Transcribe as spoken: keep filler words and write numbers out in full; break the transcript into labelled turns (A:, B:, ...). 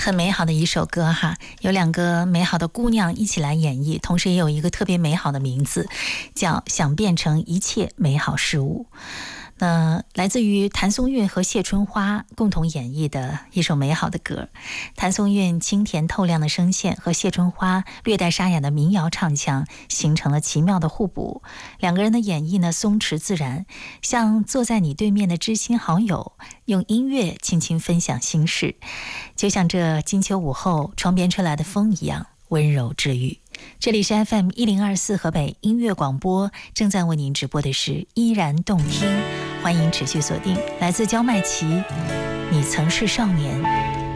A: 很美好的一首歌哈，有两个美好的姑娘一起来演绎，同时也有一个特别美好的名字，叫想变成一切美好事物。那来自于谭松韵和谢春花共同演绎的一首美好的歌，谭松韵清甜透亮的声线和谢春花略带沙哑的民谣唱腔形成了奇妙的互补，两个人的演绎呢松弛自然，像坐在你对面的知心好友，用音乐轻轻分享心事，就像这金秋午后窗边吹来的风一样温柔治愈。这里是 F M 一零二四河北音乐广播，正在为您直播的是依然动听，欢迎持续锁定，来自焦麦琪，你曾是少年。